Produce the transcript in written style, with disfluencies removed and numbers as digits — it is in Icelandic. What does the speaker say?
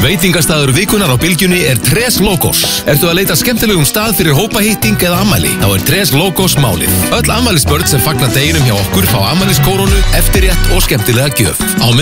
Veitingastaður vikunar á Bylgjunni er Tres Logos. Ertu að leita skemmtilegum stað fyrir hópahitting eða afmæli? Þá er Tres Logos málið. Öll afmælisbörn sem fagna deginum hjá okkur fá afmæliskórónu, eftirrétt og skemmtilega gjöf. Á